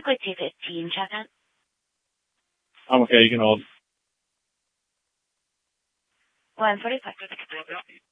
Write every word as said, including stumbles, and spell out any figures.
Go two fifteen, check it. I'm okay, you can hold. One forty-five.